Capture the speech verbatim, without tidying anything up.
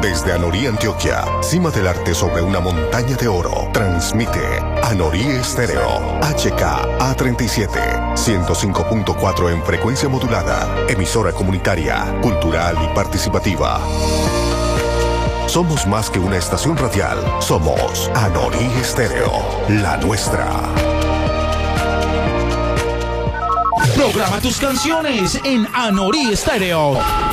Desde Anorí, Antioquia, cima del arte sobre una montaña de oro, transmite Anorí Estéreo, H K A treinta y siete, ciento cinco punto cuatro en frecuencia modulada, emisora comunitaria, cultural y participativa. Somos más que una estación radial, somos Anorí Estéreo, la nuestra. Programa tus canciones en Anorí Estéreo.